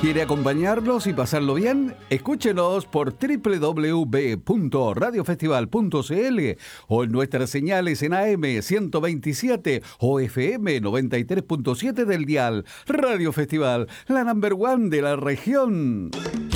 ¿Quiere acompañarnos y pasarlo bien? Escúchenos por www.radiofestival.cl o en nuestras señales en AM 127 o FM 93.7 del dial. Radio Festival, la number one de la región.